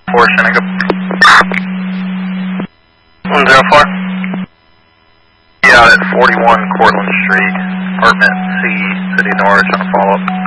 4 Seneca. 104. Be out at 41 Cortlandt Street, apartment C, City of Norwich on a follow-up.